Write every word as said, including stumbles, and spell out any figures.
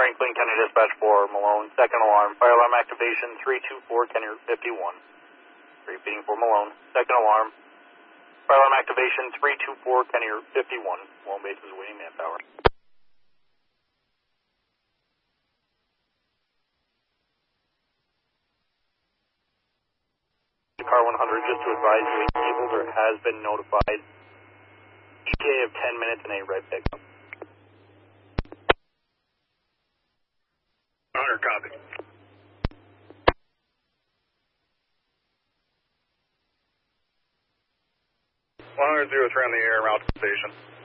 Franklin County Dispatch for Malone. Second alarm. Fire alarm activation three two four, Kenny fifty-one. Repeating for Malone. Second alarm. Fire alarm activation three two four, Kenny fifty-one. Malone base is waiting manpower. Car one hundred, just to advise you, a cable or has been notified. E T A of ten minutes and a red pickup. one hundred, copy. one hundred, zero three on the air, route to the station.